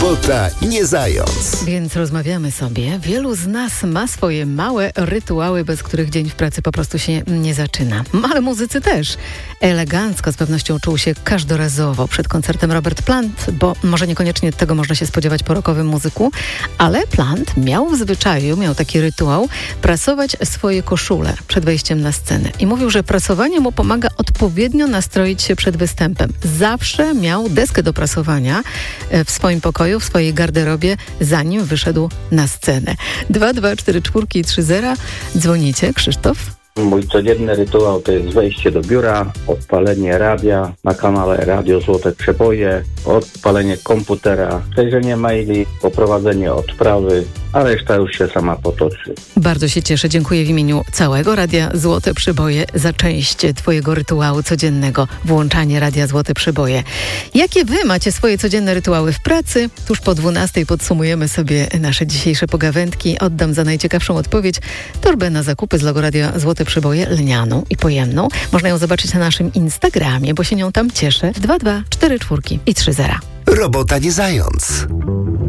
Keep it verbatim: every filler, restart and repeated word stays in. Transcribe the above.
Robota nie zając. Więc rozmawiamy sobie. Wielu z nas ma swoje małe rytuały, bez których dzień w pracy po prostu się nie zaczyna. Ale muzycy też. Elegancko z pewnością czuł się każdorazowo przed koncertem Robert Plant, bo może niekoniecznie tego można się spodziewać po rockowym muzyku, ale Plant miał w zwyczaju, miał taki rytuał, prasować swoje koszule przed wejściem na scenę. I mówił, że prasowanie mu pomaga odpowiednio nastroić się przed występem. Zawsze miał deskę do prasowania w swoim pokoju, w swojej garderobie, zanim wyszedł na scenę. dwa dwa cztery cztery trzy zero. Dzwonicie, Krzysztof? Mój codzienny rytuał to jest wejście do biura, odpalenie radia na kanale Radio Złote Przeboje, odpalenie komputera, przejrzenie maili, poprowadzenie odprawy, a reszta już się sama potoczy. Bardzo się cieszę. Dziękuję w imieniu całego Radia Złote Przyboje za część twojego rytuału codziennego, włączanie Radia Złote Przyboje. Jakie wy macie swoje codzienne rytuały w pracy? Tuż po dwunastej podsumujemy sobie nasze dzisiejsze pogawędki. Oddam za najciekawszą odpowiedź torbę na zakupy z logo Radia Złote Przyboje, lnianą i pojemną. Można ją zobaczyć na naszym Instagramie, bo się nią tam cieszę. dwa dwa cztery cztery i trzy zero. Robota nie zając.